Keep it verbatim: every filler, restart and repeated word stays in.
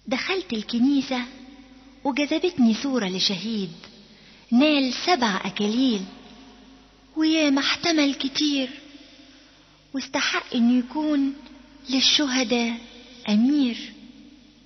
دخلت الكنيسة وجذبتني صورة لشهيد نال سبع أكاليل، وياما احتمل كتير واستحق انه يكون للشهداء أمير.